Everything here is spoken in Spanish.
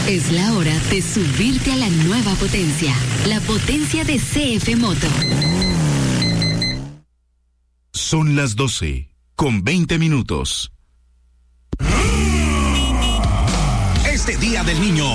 Es la hora de subirte a la nueva potencia, la potencia de CF Moto. Son las 12:20. Este Día del Niño,